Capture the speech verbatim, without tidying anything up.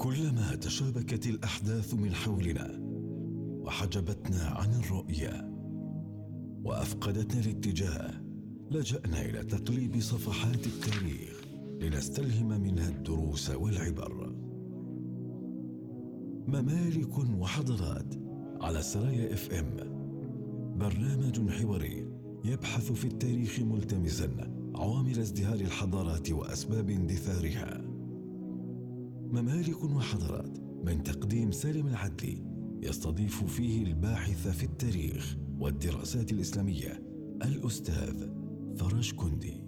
كلما تشابكت الأحداث من حولنا وحجبتنا عن الرؤية وأفقدتنا الاتجاه، لجأنا إلى تقليب صفحات التاريخ لنستلهم منها الدروس والعبر. ممالك وحضارات على سرايا اف ام، برنامج حواري يبحث في التاريخ ملتمسا عوامل ازدهار الحضارات وأسباب اندثارها. ممالك وحضارات من تقديم سالم العدلي، يستضيف فيه الباحث في التاريخ والدراسات الإسلامية الأستاذ فرج كندي.